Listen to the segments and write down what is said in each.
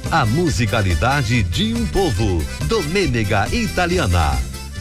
A musicalidade de um povo. Domenica Italiana.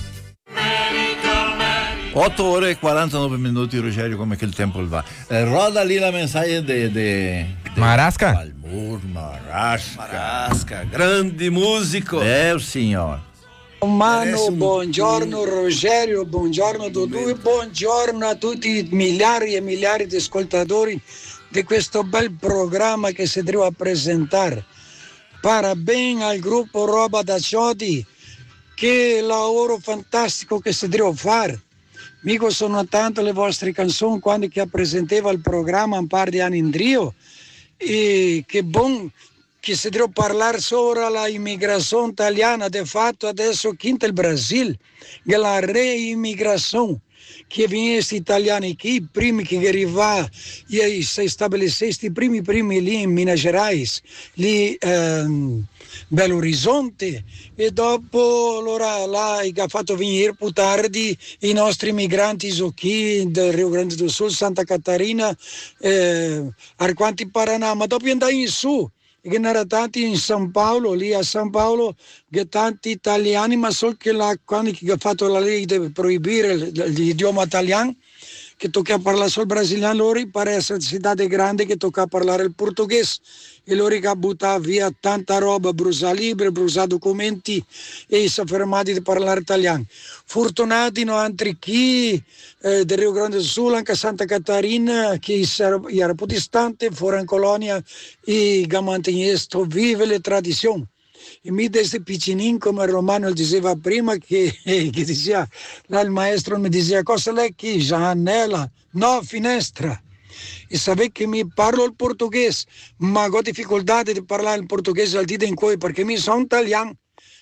8 ore e 49 minuti, Rogerio, come che il tempo va. Roda lì la mensagem de Marasca? Valmor Marasca. Marasca, grande musico. Signor. Mano, buongiorno Rogerio, buongiorno Dudu e buongiorno a tutti i miliari e miliari di ascoltatori di questo bel programma che si deve presentare. Parabéns al gruppo Roba da Ciodi, che lavoro fantastico che si deve fare. Mico sono tante le vostre canzoni quando che presentava il programma un par di anni in trio, e che buon che si deve parlare sopra la immigrazione italiana. De fatto adesso quinta il Brasile, che la reimmigrazione, che venisse italiani qui, i primi che arrivavano e si stabilissero i primi lì in Minas Gerais, lì Belo Horizonte, e dopo allora là ha fatto venire più tardi i nostri migranti qui del Rio Grande do Sul, Santa Catarina, Arquanti Paraná, ma dopo andare in su, che n'era tanti in San Paolo, lì a San Paolo, che tanti italiani, ma solo che quando ha fatto la legge di proibire l'idioma italiano, che tocca parlare solo brasiliano, loro pare essere città grande che tocca parlare il portoghese, e loro che buttano via tanta roba, brucia libri, brucia documenti, e si sono fermati di parlare italiano. Fortunati no altri chi del Rio Grande do Sul, anche Santa Catarina, che era più distante, fuori in colonia, e che mantenessero vive le tradizioni. E mi desde piccinino, come il Romano diceva prima, che diceva, là il maestro mi diceva, cosa lei qui, Giannella? No, finestra. E sapete che mi parlo il portoghese, ma ho difficoltà di parlare il portoghese al dito in cui, perché mi sono italiano,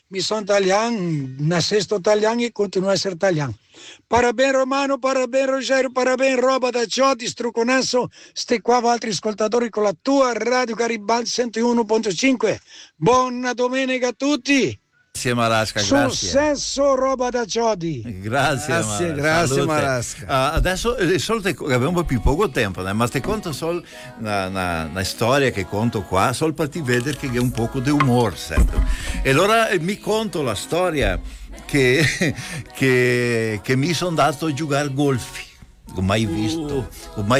nascesto italiano e continuo a essere italiano. Parabéns Romano, parabéns Rogerio, parabéns Roba da Ciodi, Struconasso, ste qua altri ascoltatori con la tua Radio Garibaldi 101.5. Buona domenica a tutti. Grazie Marasca, grazie. Successo Roba da Ciodi. Grazie Marasca. Adesso solo abbiamo un po' più poco tempo, ma ti conto solo una storia che conto qua, solo per ti vedere che è un po' di humor sempre. E allora mi conto la storia che mi sono dato a giocare golf. Ho mai visto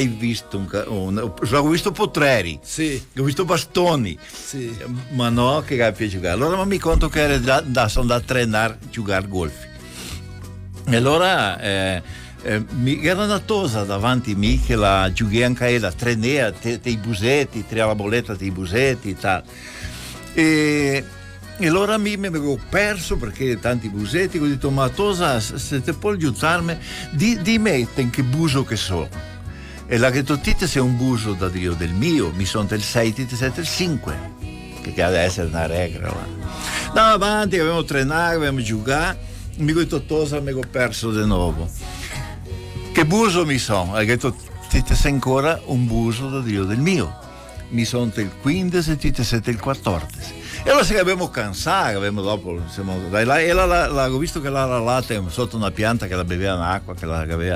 ho visto potreri, sì. Ho visto bastoni, sì. Ma no che capisci giocare. Allora mi conto che era sono andato a trenare a giocare golf. E allora mi era una cosa davanti a me che la giocai anche la trenea dei busetti, la boletta dei busetti e tal. E allora mi avevo perso perché tanti busetti, ho detto ma cosa, se ti puoi aiutarmi, di me in che buso che sono. E la che tu dite sei un buso da Dio del mio, mi sono del 6, ti siete il 5, che deve essere una regola. Andiamo avanti, avevamo trenato, avevamo giocato, mi ho detto cosa, mi ho perso di nuovo. Che buso mi sono? Ha detto ti sei ancora un buso da Dio del mio. Mi sono del 15 e ti siete il 14. E allora se abbiamo cansato, abbiamo dopo, ho visto che la latte sotto una pianta che la beveva in acqua, che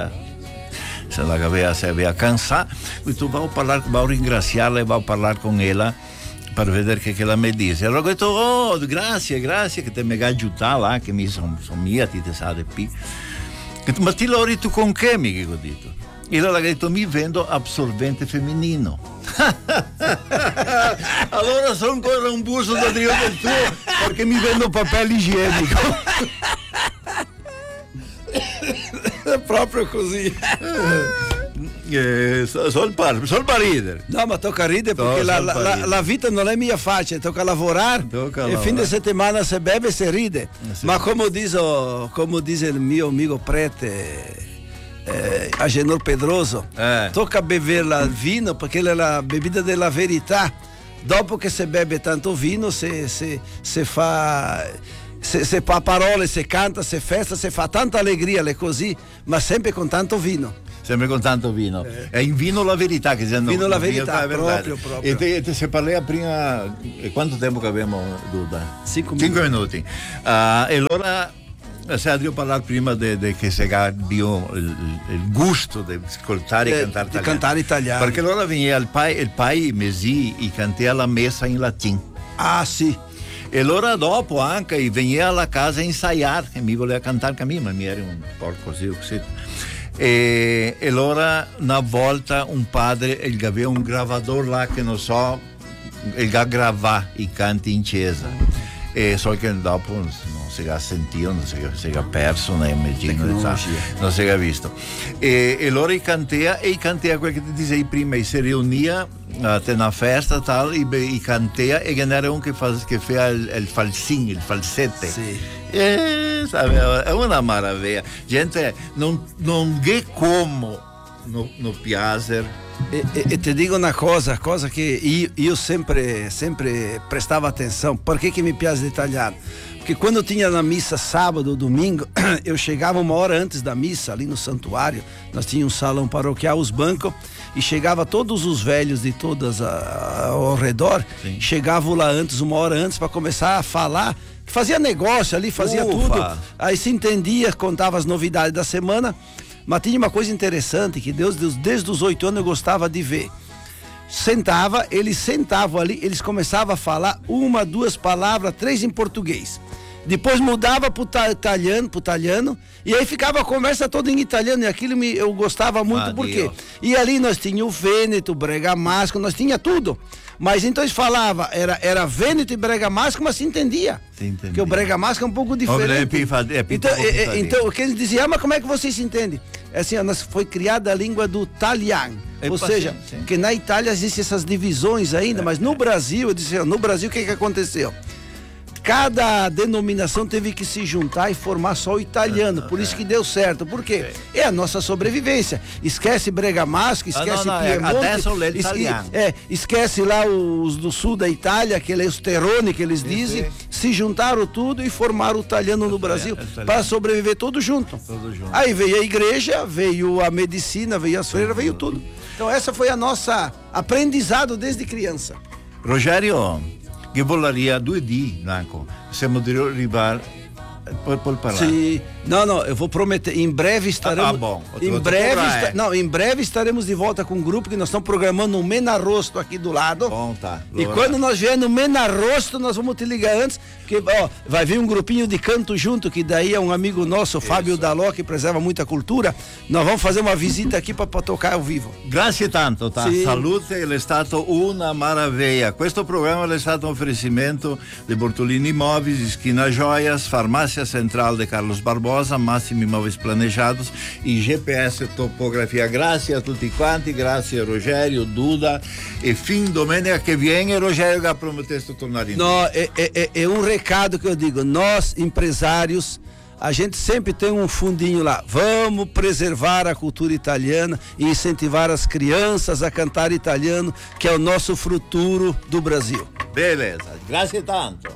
si aveva cansato, ho detto vado a ringraziarla e vado a parlare con ella per vedere che la mi dice. Allora ho detto grazie che ti mi hai aiutato là, che mi sono mia, ti sa di più. Ma ti lavori tu con che, mi ho detto? E allora ha detto mi vendo assorbente femminino. Allora sono ancora un buso da Dio del tuo perché mi vendo papel igienico. Proprio così. Sol per ridere. No, ma tocca ridere perché la vita non è mia facile, tocca lavorare. E fin di settimana se beve se ride. Sì. Ma come dice il mio amico prete Agenor Pedroso, tocca bere il vino perché è la bebida della verità. Dopo che si beve tanto vino se fa parole, se canta, se festa, se fa tanta allegria, le così, ma sempre con tanto vino. Sempre con tanto vino. È in vino la verità che vino la verità, proprio. E se parla prima, quanto tempo che abbiamo, Duda? 5 minuti. E allora se devo parlare prima di che si abbia il gusto di ascoltare e cantare italiano. Perché allora veniva il pai mesi e cantava la messa in latino. Ah, sì. E allora dopo anche veniva alla casa a ensaiare e mi voleva cantare anche a me, ma mi era un po' così. E allora una volta un padre aveva un gravador là che non so, e gravava i canti in chiesa, e so che dopo non si è sentito, non si è perso, non si è visto, e allora cantea quel che ti dicevi prima, si reunia a una festa tal, e cantea e era un che fa il falsing, il falsette. Sì. Sabe, è una maraviglia, gente non è come non piace. E ti dico una cosa che io sempre prestavo attenzione, perché che mi piace l'italiano? Porque quando tinha na missa sábado ou domingo, eu chegava uma hora antes da missa ali no santuário, nós tínhamos um salão paroquial, os bancos, e chegava todos os velhos de todas ao redor, chegavam lá antes, uma hora antes, para começar a falar, fazia negócio ali, fazia tudo, aí se entendia, contava as novidades da semana, mas tinha uma coisa interessante que Deus desde os 8 anos eu gostava de ver. Eles sentavam ali, eles começavam a falar 1, 2 palavras, 3 em português. Depois mudava pro italiano, e aí ficava a conversa toda em italiano, e aquilo eu gostava muito, porque e ali nós tínhamos o Vêneto, Bergamasco, nós tinha tudo. Mas então eles falavam, era Vêneto e Bergamasco, mas se entendia. Porque o Bergamasco é um pouco diferente. Então, o que eles diziam, mas como é que vocês se entendem? É assim, foi criada a língua do italiano. Ou seja, que na Itália existem essas divisões ainda, mas no Brasil, eu disse, no Brasil o que aconteceu? Cada denominação teve que se juntar e formar só o italiano, por isso que deu certo. Por quê? É a nossa sobrevivência. Esquece Bergamasco, esquece Piemonte, esquece lá os do sul da Itália, os terroni que eles dizem, se juntaram tudo e formaram o italiano no Brasil para sobreviver todo junto. Aí veio a igreja, veio a medicina, veio as freiras, veio tudo. Então essa foi a nossa aprendizado desde criança. Rogério, che volaria 2 dias, Nanco. Siamo di arrivare. Pode falar. Sim. Não, eu vou prometer. Em breve estaremos. Bom. Em breve estaremos de volta com um grupo que nós estamos programando no Menarrosto aqui do lado. Bom, tá. E quando nós vier no Menarrosto, nós vamos te ligar antes, porque vai vir um grupinho de canto junto, que daí é um amigo nosso, Fábio Dalò, que preserva muita cultura. Nós vamos fazer uma visita aqui para tocar ao vivo. Grazie tanto, tá? Sì. Salute, è stato una maraviglia. Questo programma è stato un offerimento di Bortolini Imóveis, Esquina Joias, Farmácia Central de Carlos Barbosa, Massimo Imóveis Planejados e GPS Topografia. Grazie a tutti quanti, grazie a Rogério, Duda, e fim domenica che viene Rogério che ha promesso tornare in Não, é um recado que eu digo, nós empresários, a gente sempre tem um fundinho lá, vamos preservar a cultura italiana e incentivar as crianças a cantar italiano, que é o nosso futuro do Brasil. Beleza, grazie tanto.